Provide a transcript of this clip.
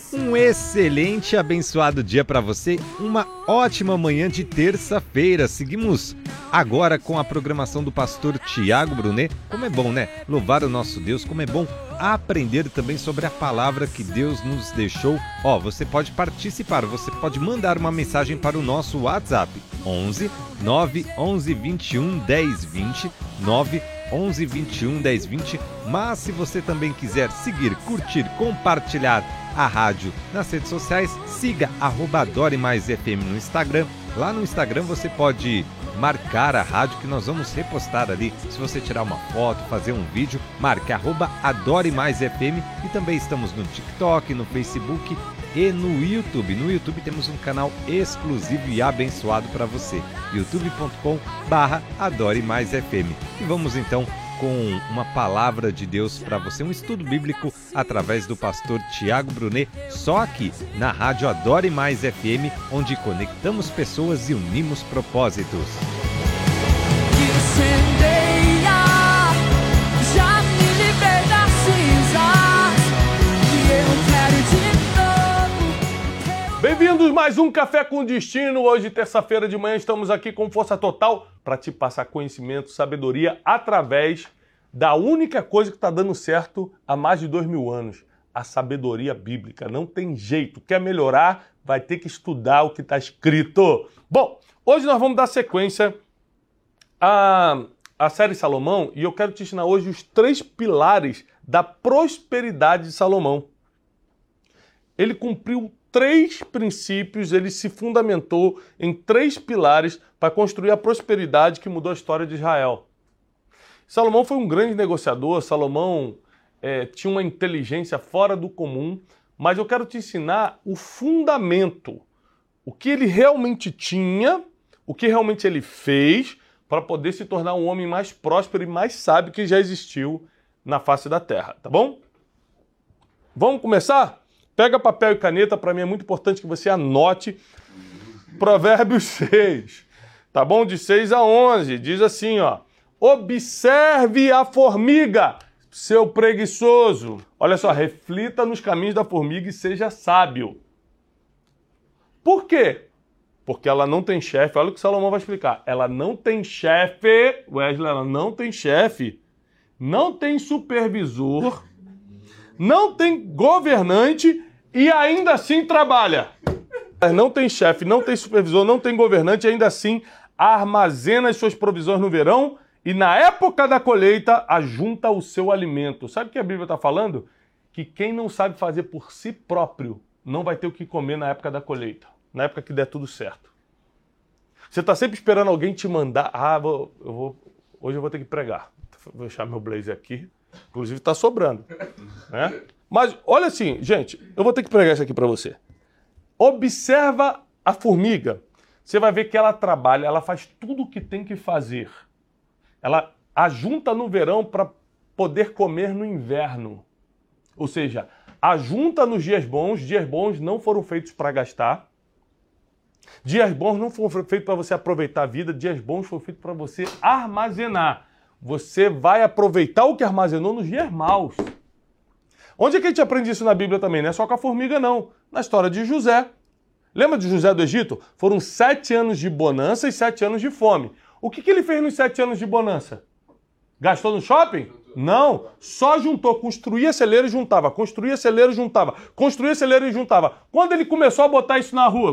Um excelente e abençoado dia para você, uma ótima manhã de terça-feira. Seguimos agora com a programação do pastor Tiago Brunet. Como é bom, né? Louvar o nosso Deus, como é bom aprender também sobre a palavra que Deus nos deixou. Você pode participar, você pode mandar uma mensagem para o nosso WhatsApp, 11 911 21 10 20, 911 21 10 20. Mas se você também quiser seguir, curtir, compartilhar a rádio nas redes sociais, siga @AdoreMaisFM no Instagram. Lá no Instagram você pode marcar a rádio que nós vamos repostar ali. Se você tirar uma foto, fazer um vídeo, marque @AdoreMaisFM. E também estamos no TikTok, no Facebook e no YouTube. No YouTube temos um canal exclusivo e abençoado para você, youtube.com/AdoreMaisFM. E vamos então com uma palavra de Deus para você, um estudo bíblico através do pastor Tiago Brunet, só aqui na Rádio Adore Mais FM, onde conectamos pessoas e unimos propósitos. Incendeia, já me livrei das cinzas, e eu quero de novo. Bem-vindos mais um Café com Destino. Hoje, terça-feira de manhã, estamos aqui com força total para te passar conhecimento, sabedoria através da única coisa que está dando certo há mais de 2000 anos, a sabedoria bíblica. Não tem jeito. Quer melhorar, vai ter que estudar o que está escrito. Bom, hoje nós vamos dar sequência à série Salomão e eu quero te ensinar hoje os 3 pilares da prosperidade de Salomão. Ele cumpriu 3 princípios, ele se fundamentou em 3 pilares para construir a prosperidade que mudou a história de Israel. Salomão foi um grande negociador, Salomão tinha uma inteligência fora do comum, mas eu quero te ensinar o fundamento, o que ele realmente tinha, o que realmente ele fez para poder se tornar um homem mais próspero e mais sábio que já existiu na face da terra, tá bom? Vamos começar? Pega papel e caneta, para mim é muito importante que você anote Provérbios 6, tá bom? De 6 a 11, diz assim, ó: observe a formiga, seu preguiçoso. Olha só, reflita nos caminhos da formiga e seja sábio. Por quê? Porque ela não tem chefe. Olha o que Salomão vai explicar. Ela não tem chefe, Wesley, ela não tem chefe, não tem supervisor, não tem governante e ainda assim trabalha. Não tem chefe, não tem supervisor, não tem governante e ainda assim armazena as suas provisões no verão e na época da colheita ajunta o seu alimento. Sabe o que a Bíblia está falando? Que quem não sabe fazer por si próprio não vai ter o que comer na época da colheita, na época que der tudo certo. Você está sempre esperando alguém te mandar. Hoje eu vou ter que pregar. Vou deixar meu blazer aqui. Inclusive está sobrando, né? Mas olha assim, gente, eu vou ter que pregar isso aqui para você. Observa a formiga. Você vai ver que ela trabalha, ela faz tudo o que tem que fazer. Ela ajunta no verão para poder comer no inverno. Ou seja, ajunta nos dias bons não foram feitos para gastar. Dias bons não foram feitos para você aproveitar a vida, dias bons foram feitos para você armazenar. Você vai aproveitar o que armazenou nos dias maus. Onde é que a gente aprende isso na Bíblia também? Não é só com a formiga, não. Na história de José. Lembra de José do Egito? Foram 7 anos de bonança e 7 anos de fome. O que ele fez nos 7 anos de bonança? Gastou no shopping? Não. Só juntou. Construía celeiro e juntava. Construía celeiro e juntava. Construía celeiro e juntava. Quando ele começou a botar isso na rua,